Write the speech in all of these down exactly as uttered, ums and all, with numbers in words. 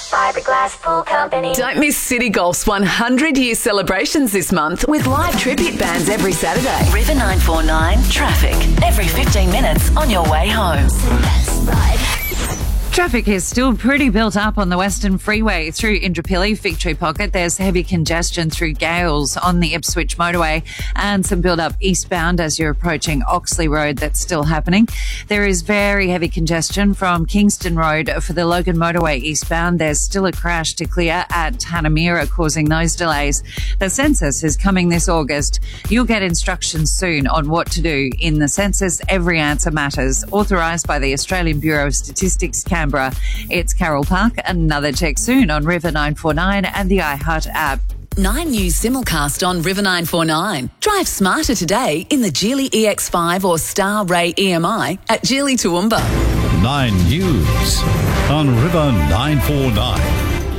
Fiberglass Pool Company. Don't miss City Golf's one hundred year celebrations this month with live tribute bands every Saturday. River nine four nine traffic. Every fifteen minutes on your way home. Traffic is still pretty built up on the Western Freeway through Indooroopilly, Victory Pocket. There's heavy congestion through Gales on the Ipswich motorway and some build-up eastbound as you're approaching Oxley Road. That's still happening. There is very heavy congestion from Kingston Road for the Logan motorway eastbound. There's still a crash to clear at Tanamira causing those delays. The census is coming this August. You'll get instructions soon on what to do in the census. Every answer matters. Authorised by the Australian Bureau of Statistics, Canberra. It's Carol Park. Another check soon on River nine four nine and the iHeart app. Nine News simulcast on River nine four nine. Drive smarter today in the Geely E X five or Star Ray E M I at Geely Toowoomba. Nine News on River nine four nine.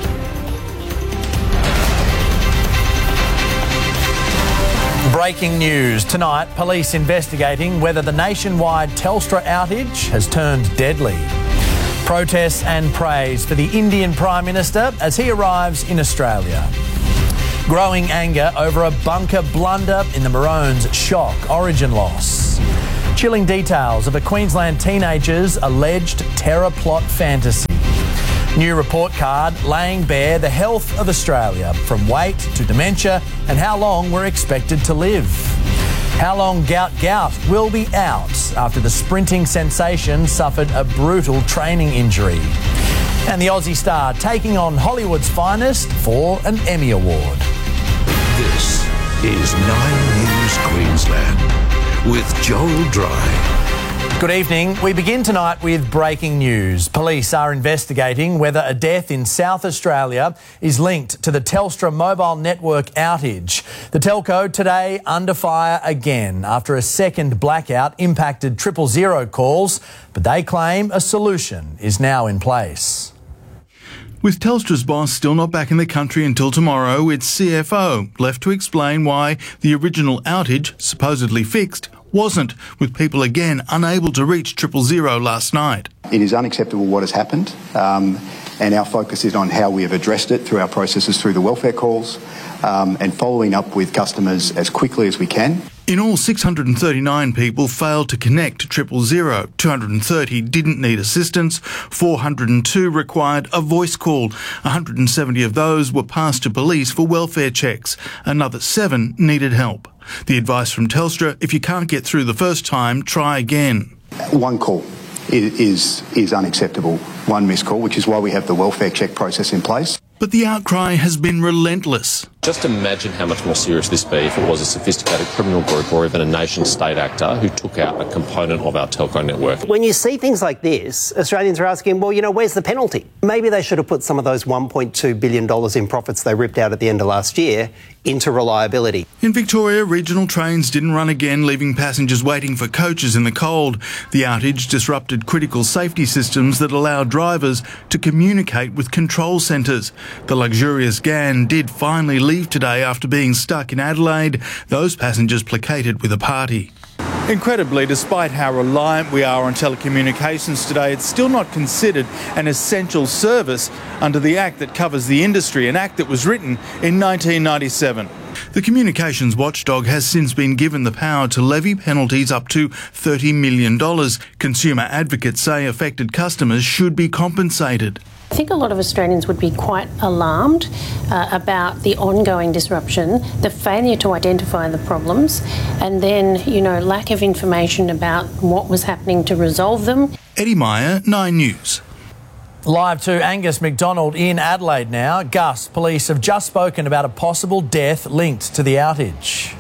Breaking news tonight, police investigating whether the nationwide Telstra outage has turned deadly. Protests and praise for the Indian Prime Minister as he arrives in Australia. Growing anger over a bunker blunder in the Maroons' shock origin loss. Chilling details of a Queensland teenager's alleged terror plot fantasy. New report card laying bare the health of Australia, from weight to dementia and how long we're expected to live. How long Gout Gout will be out after the sprinting sensation suffered a brutal training injury. And the Aussie star taking on Hollywood's finest for an Emmy Award. This is Nine News Queensland with Joel Dry. Good evening. We begin tonight with breaking news. Police are investigating whether a death in South Australia is linked to the Telstra mobile network outage. The telco today under fire again after a second blackout impacted triple zero calls, but they claim a solution is now in place. With Telstra's boss still not back in the country until tomorrow, its C F O left to explain why the original outage, supposedly fixed, wasn't, with people again unable to reach triple zero last night. It is unacceptable what has happened, um, and our focus is on how we have addressed it through our processes through the welfare calls um, and following up with customers as quickly as we can. In all, six hundred thirty-nine people failed to connect to triple zero. two hundred thirty didn't need assistance. four hundred two required a voice call. one hundred seventy of those were passed to police for welfare checks. Another seven needed help. The advice from Telstra, if you can't get through the first time, try again. One call is, is unacceptable. One missed call, which is why we have the welfare check process in place. But the outcry has been relentless. Just imagine how much more serious this would be if it was a sophisticated criminal group or even a nation-state actor who took out a component of our telco network. When you see things like this, Australians are asking, well, you know, where's the penalty? Maybe they should have put some of those one point two billion dollars in profits they ripped out at the end of last year into reliability. In Victoria, regional trains didn't run again, leaving passengers waiting for coaches in the cold. The outage disrupted critical safety systems that allow drivers to communicate with control centres. The luxurious Ghan did finally leave today after being stuck in Adelaide, those passengers placated with a party. Incredibly, despite how reliant we are on telecommunications today, it's still not considered an essential service under the Act that covers the industry, an Act that was written in nineteen ninety-seven. The communications watchdog has since been given the power to levy penalties up to thirty million dollars. Consumer advocates say affected customers should be compensated. I think a lot of Australians would be quite alarmed uh, about the ongoing disruption, the failure to identify the problems, and then, you know, lack of information about what was happening to resolve them. Eddie Meyer, Nine News. Live to Angus McDonald in Adelaide now. Gus, police have just spoken about a possible death linked to the outage.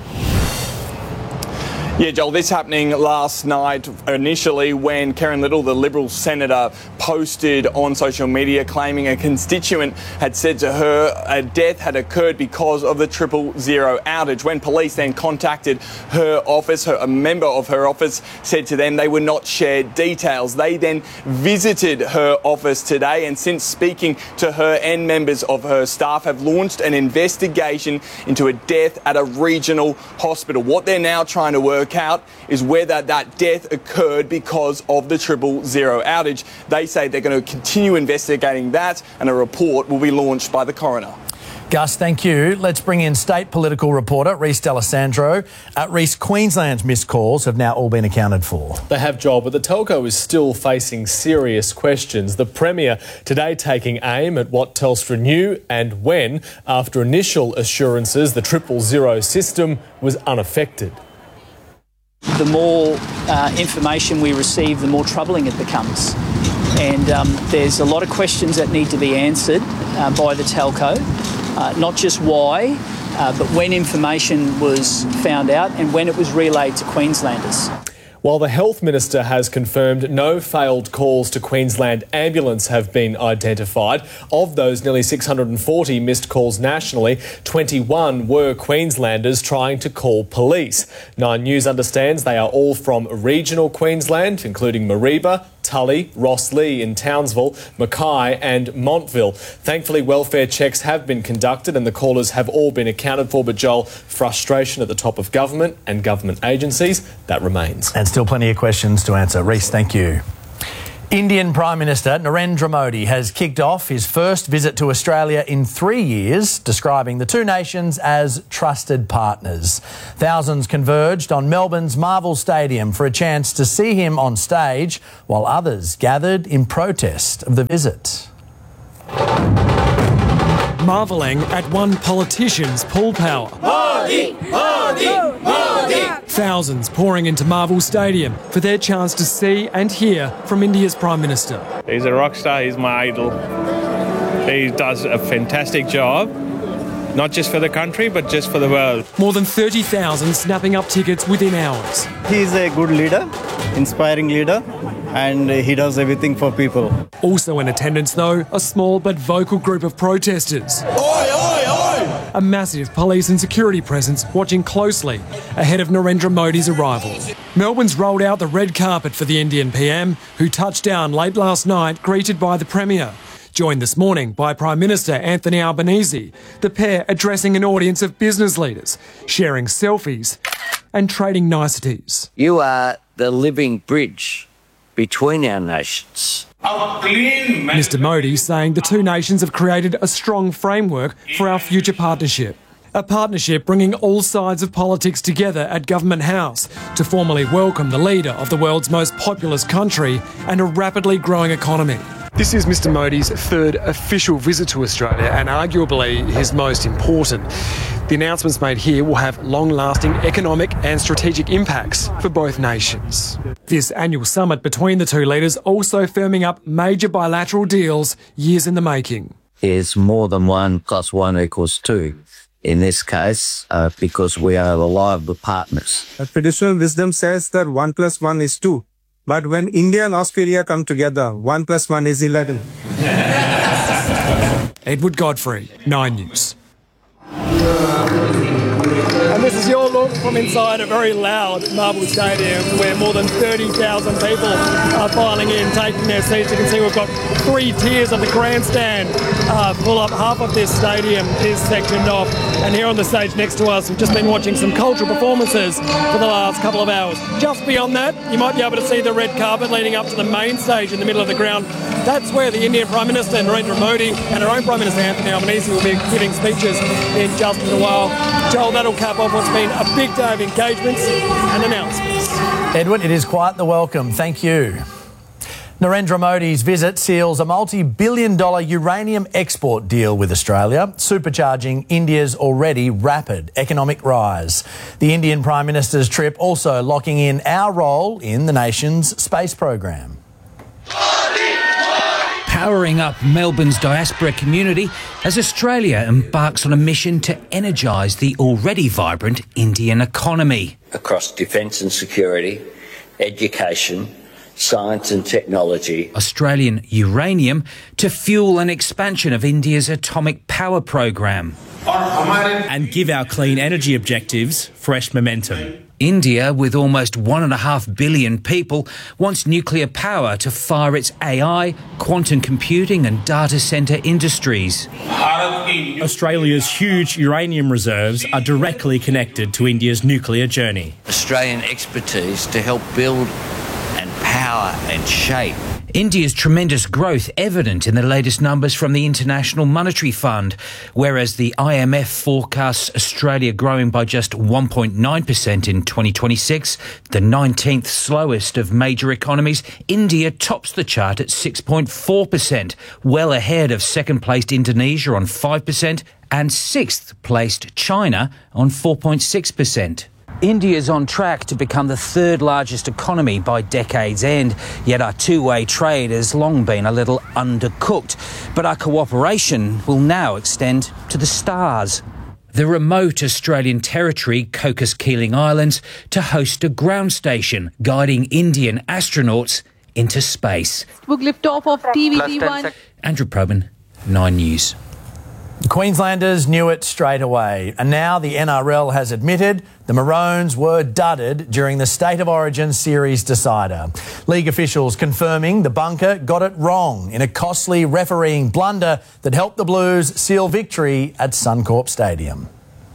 Yeah, Joel, this happening last night initially when Karen Little, the Liberal senator, posted on social media claiming a constituent had said to her a death had occurred because of the triple zero outage. When police then contacted her office, her, a member of her office said to them they would not share details. They then visited her office today, and since speaking to her and members of her staff have launched an investigation into a death at a regional hospital. What they're now trying to work work out is whether that death occurred because of the triple zero outage. They say they're going to continue investigating that, and a report will be launched by the coroner. Gus, thank you. Let's bring in state political reporter Reece D'Alessandro. Uh, Reece, Queensland's missed calls have now all been accounted for. They have, Joel, but the telco is still facing serious questions. The Premier today taking aim at what Telstra knew and when, after initial assurances the triple zero system was unaffected. The more uh, information we receive, the more troubling it becomes. And um, there's a lot of questions that need to be answered uh, by the telco. Uh, not just why, uh, but when information was found out and when it was relayed to Queenslanders. While the Health Minister has confirmed no failed calls to Queensland Ambulance have been identified, of those nearly six hundred forty missed calls nationally, twenty-one were Queenslanders trying to call police. Nine News understands they are all from regional Queensland, including Mareeba, Tully, Rosslea in Townsville, Mackay and Montville. Thankfully, welfare checks have been conducted and the callers have all been accounted for, but Joel, frustration at the top of government and government agencies, that remains. And still plenty of questions to answer. Reece, thank you. Indian Prime Minister Narendra Modi has kicked off his first visit to Australia in three years, describing the two nations as trusted partners. Thousands converged on Melbourne's Marvel Stadium for a chance to see him on stage, while others gathered in protest of the visit. Marvelling at one politician's pull power. Modi! Modi! Modi! Thousands pouring into Marvel Stadium for their chance to see and hear from India's Prime Minister. He's a rock star, he's my idol. He does a fantastic job, not just for the country, but just for the world. More than thirty thousand snapping up tickets within hours. He's a good leader, inspiring leader, and he does everything for people. Also in attendance, though, a small but vocal group of protesters. Oi, oi, oi! A massive police and security presence watching closely ahead of Narendra Modi's arrival. Melbourne's rolled out the red carpet for the Indian P M, who touched down late last night, greeted by the Premier. Joined this morning by Prime Minister Anthony Albanese, the pair addressing an audience of business leaders, sharing selfies and trading niceties. You are the living bridge between our nations. Mr Modi saying the two nations have created a strong framework for our future partnership. A partnership bringing all sides of politics together at Government House to formally welcome the leader of the world's most populous country and a rapidly growing economy. This is Mr Modi's third official visit to Australia and arguably his most important. The announcements made here will have long-lasting economic and strategic impacts for both nations. This annual summit between the two leaders also firming up major bilateral deals years in the making. There's more than one plus one equals two. In this case, uh, because we are reliable partners. Traditional wisdom says that one plus one is two. But when India and Australia come together, one plus one is eleven. Edward Godfrey, Nine News. And this is your look from inside a very loud Marvel Stadium where more than thirty thousand people are filing in, taking their seats. You can see we've got three tiers of the grandstand uh, full up. Half of this stadium is sectioned off. And here on the stage next to us, we've just been watching some cultural performances for the last couple of hours. Just beyond that, you might be able to see the red carpet leading up to the main stage in the middle of the ground. That's where the Indian Prime Minister Narendra Modi and our own Prime Minister Anthony Albanese will be giving speeches in just a little while. Joel, that'll cap off what's been a big day of engagements and announcements. Edward, it is quite the welcome. Thank you. Narendra Modi's visit seals a multi-billion dollar uranium export deal with Australia, supercharging India's already rapid economic rise. The Indian Prime Minister's trip also locking in our role in the nation's space program. Powering up Melbourne's diaspora community as Australia embarks on a mission to energise the already vibrant Indian economy. Across defence and security, education, science and technology. Australian uranium to fuel an expansion of India's atomic power program. And give our clean energy objectives fresh momentum. India, with almost one and a half billion people, wants nuclear power to fire its A I, quantum computing and data centre industries. Australia's huge uranium reserves are directly connected to India's nuclear journey. Australian expertise to help build and power and shape. India's tremendous growth evident in the latest numbers from the International Monetary Fund, whereas the I M F forecasts Australia growing by just one point nine percent in twenty twenty-six, the nineteenth slowest of major economies. India tops the chart at six point four percent, well ahead of second-placed Indonesia on five percent and sixth-placed China on four point six percent. India's on track to become the third largest economy by decade's end, yet our two-way trade has long been a little undercooked. But our cooperation will now extend to the stars. The remote Australian territory, Cocos-Keeling Islands, to host a ground station guiding Indian astronauts into space. Book lift off of T V B one. Andrew Probyn, Nine News. The Queenslanders knew it straight away, and now the N R L has admitted the Maroons were dudded during the State of Origin series decider. League officials confirming the bunker got it wrong in a costly refereeing blunder that helped the Blues seal victory at Suncorp Stadium.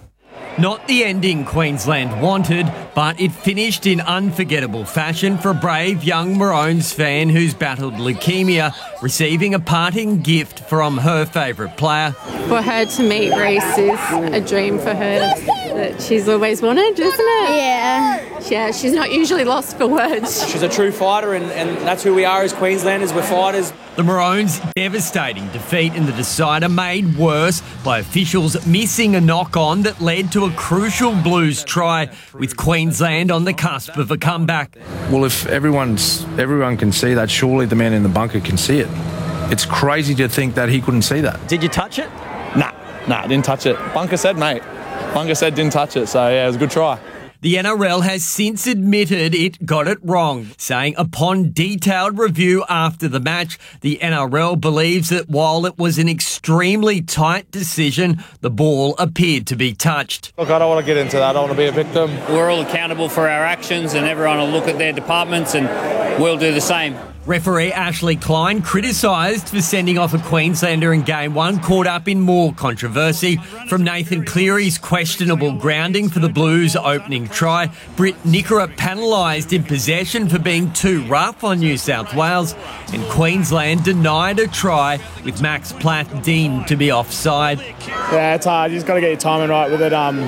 Not the ending Queensland wanted, but it finished in unforgettable fashion for a brave young Maroons fan who's battled leukaemia, receiving a parting gift from her favourite player. For her to meet Reece is a dream for her that she's always wanted, isn't it? Yeah. Yeah, she's not usually lost for words. She's a true fighter, and, and that's who we are as Queenslanders, we're fighters. The Maroons' devastating defeat in the decider made worse by officials missing a knock-on that led to a crucial Blues try, with Queensland on the cusp of a comeback. Well, if everyone's everyone can see that, surely the man in the bunker can see it. It's crazy to think that he couldn't see that. Did you touch it? Nah, nah, didn't touch it. Bunker said, mate. Bunker said didn't touch it, so yeah, it was a good try. The N R L has since admitted it got it wrong, saying upon detailed review after the match, the N R L believes that while it was an extremely tight decision, the ball appeared to be touched. Look, I don't want to get into that. I don't want to be a victim. We're all accountable for our actions, and everyone will look at their departments and we'll do the same. Referee Ashley Klein criticised for sending off a Queenslander in Game one, caught up in more controversy. From Nathan Cleary's questionable grounding for the Blues' opening try, Britt Nickera penalised in possession for being too rough on New South Wales, and Queensland denied a try, with Max Platt deemed to be offside. Yeah, it's hard. You just got to get your timing right with it. Um,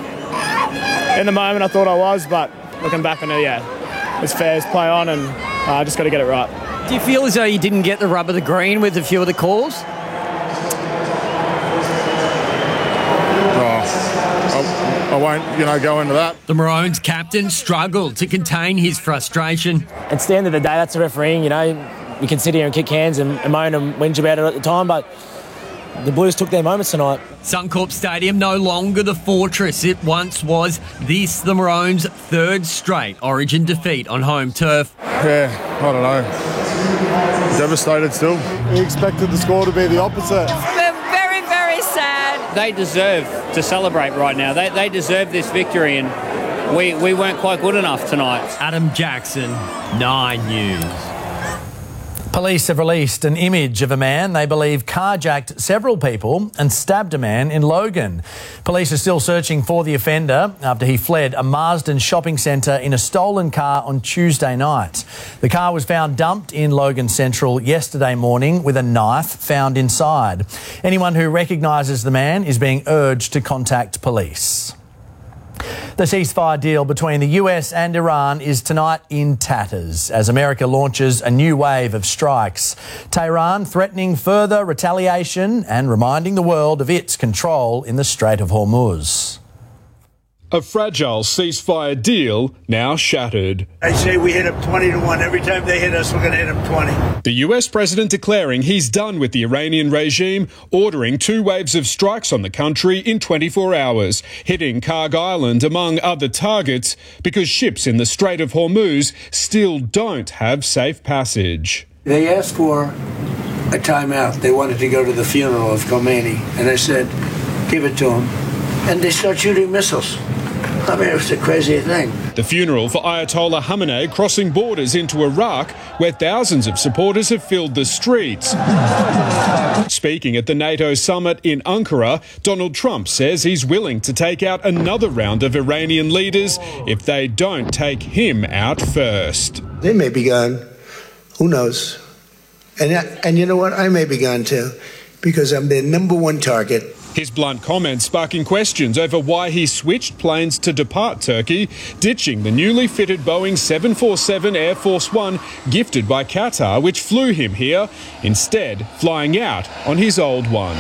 in the moment, I thought I was, but looking back on it, yeah, it's fair. It's play on, and I uh, just got to get it right. Do you feel as though you didn't get the rub of the green with a few of the calls? Oh, I, I won't, you know, go into that. The Maroons captain struggled to contain his frustration. It's the end of the day, that's the refereeing, you know. We can sit here and kick hands and, and moan and whinge about it at the time, but the Blues took their moments tonight. Suncorp Stadium no longer the fortress it once was. This, the Maroons' third straight Origin defeat on home turf. Yeah, I don't know. Devastated still. We expected the score to be the opposite. We're very, very sad. They deserve to celebrate right now. They, they deserve this victory, and we, we weren't quite good enough tonight. Adam Jackson, Nine News. Police have released an image of a man they believe carjacked several people and stabbed a man in Logan. Police are still searching for the offender after he fled a Marsden shopping centre in a stolen car on Tuesday night. The car was found dumped in Logan Central yesterday morning with a knife found inside. Anyone who recognises the man is being urged to contact police. The ceasefire deal between the U S and Iran is tonight in tatters as America launches a new wave of strikes. Tehran threatening further retaliation and reminding the world of its control in the Strait of Hormuz. A fragile ceasefire deal now shattered. They say we hit them twenty to one. Every time they hit us, we're going to hit them twenty. The U S president declaring he's done with the Iranian regime, ordering two waves of strikes on the country in twenty-four hours, hitting Karg Island among other targets because ships in the Strait of Hormuz still don't have safe passage. They asked for a timeout. They wanted to go to the funeral of Khomeini, and I said, give it to them. And they start shooting missiles. I mean, it was the craziest thing. The funeral for Ayatollah Khamenei crossing borders into Iraq, where thousands of supporters have filled the streets. Speaking at the NATO summit in Ankara, Donald Trump says he's willing to take out another round of Iranian leaders if they don't take him out first. They may be gone. Who knows? And, I, and you know what? I may be gone too, because I'm their number one target. His blunt comments sparking questions over why he switched planes to depart Turkey, ditching the newly fitted Boeing seven forty-seven Air Force One gifted by Qatar, which flew him here, instead flying out on his old one.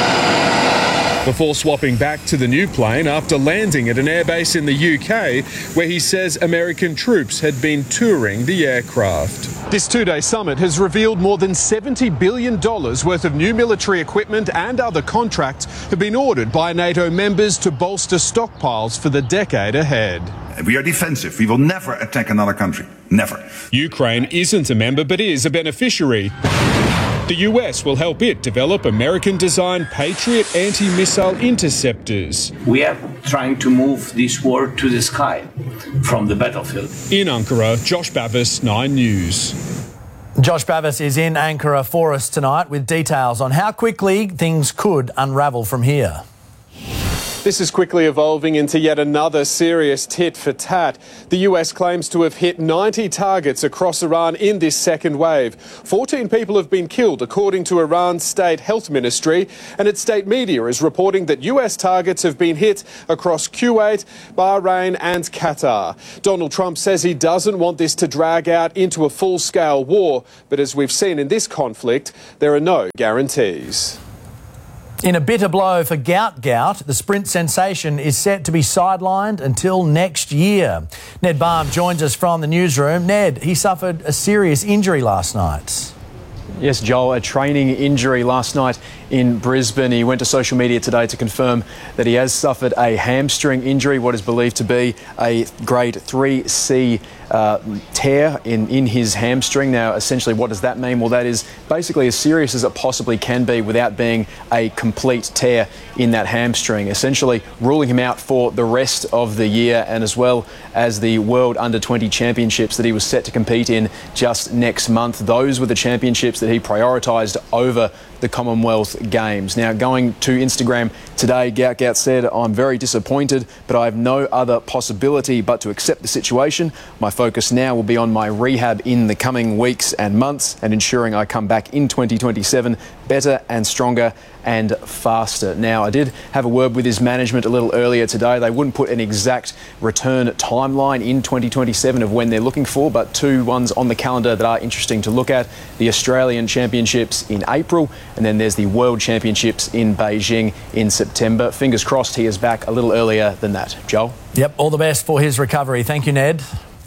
Before swapping back to the new plane after landing at an airbase in the U K, where he says American troops had been touring the aircraft. This two-day summit has revealed more than seventy billion dollars worth of new military equipment and other contracts have been ordered by NATO members to bolster stockpiles for the decade ahead. We are defensive. We will never attack another country. Never. Ukraine isn't a member but is a beneficiary. The U S will help it develop American-designed Patriot anti-missile interceptors. We are trying to move this war to the sky from the battlefield. In Ankara, Josh Bavis, Nine News. Josh Bavis is in Ankara for us tonight with details on how quickly things could unravel from here. This is quickly evolving into yet another serious tit for tat. The U S claims to have hit ninety targets across Iran in this second wave. fourteen people have been killed, according to Iran's state health ministry, and its state media is reporting that U S targets have been hit across Kuwait, Bahrain and Qatar. Donald Trump says he doesn't want this to drag out into a full-scale war, but as we've seen in this conflict, there are no guarantees. In a bitter blow for Gout Gout, the sprint sensation is set to be sidelined until next year. Ned Baum joins us from the newsroom. Ned, he suffered a serious injury last night. Yes, Joel, a training injury last night in Brisbane. He went to social media today to confirm that he has suffered a hamstring injury, what is believed to be a grade three C uh, tear in, in his hamstring. Now, essentially, what does that mean? Well, that is basically as serious as it possibly can be without being a complete tear in that hamstring, essentially ruling him out for the rest of the year and as well as the World Under twenty Championships that he was set to compete in just next month. Those were the championships that he prioritised over the Commonwealth Games. Now, going to Instagram today, Gout Gout said, "I'm very disappointed, but I have no other possibility but to accept the situation. My focus now will be on my rehab in the coming weeks and months and ensuring I come back in twenty twenty-seven better and stronger and faster." Now, I did have a word with his management a little earlier today. They wouldn't put an exact return timeline in twenty twenty-seven of when they're looking for, but two ones on the calendar that are interesting to look at: the Australian Championships in April, and then there's the World Championships in Beijing in September. Fingers crossed he is back a little earlier than that. Joel? Yep, all the best for his recovery. Thank you, Ned.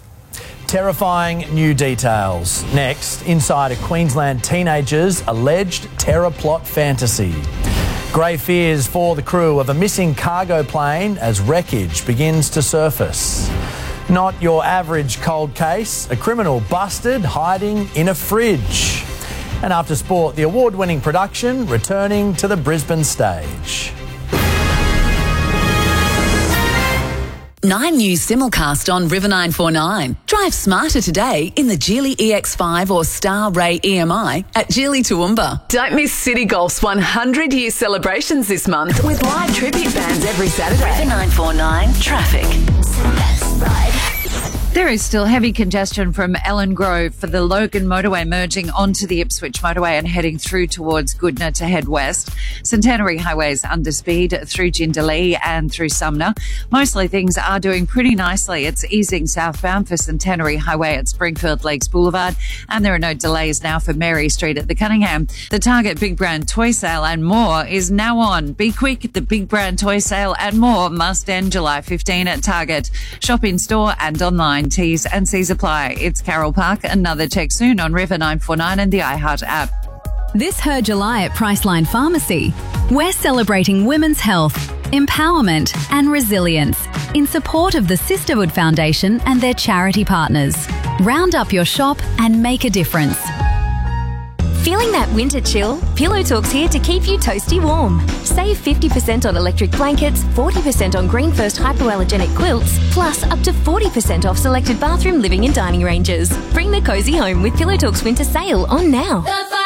Terrifying new details. Next, inside a Queensland teenager's alleged terror plot fantasy. Grave fears for the crew of a missing cargo plane as wreckage begins to surface. Not your average cold case, a criminal busted hiding in a fridge. And after sport, the award-winning production returning to the Brisbane stage. Nine News simulcast on River nine four nine. Drive smarter today in the Geely E X five or Star Ray E M I at Geely Toowoomba. Don't miss City Golf's one hundred year celebrations this month with live tribute bands every Saturday. River nine four nine Traffic. There is still heavy congestion from Ellen Grove for the Logan motorway merging onto the Ipswich motorway and heading through towards Goodna to head west. Centenary Highway's under speed through Jindalee and through Sumner. Mostly things are doing pretty nicely. It's easing southbound for Centenary Highway at Springfield Lakes Boulevard, and there are no delays now for Mary Street at the Cunningham. The Target Big Brand Toy Sale and more is now on. Be quick, the Big Brand Toy Sale and more must end July fifteenth at Target. Shop in store and online. T's and C's apply. It's Carol Park. Another check soon on River nine four nine and the iHeart app. This Her July at Priceline Pharmacy. We're celebrating women's health, empowerment and resilience in support of the Sisterhood Foundation and their charity partners. Round up your shop and make a difference. Feeling that winter chill? Pillow Talk's here to keep you toasty warm. Save fifty percent on electric blankets, forty percent on Green First hypoallergenic quilts, plus up to forty percent off selected bathroom, living and dining ranges. Bring the cosy home with Pillow Talk's winter sale on now.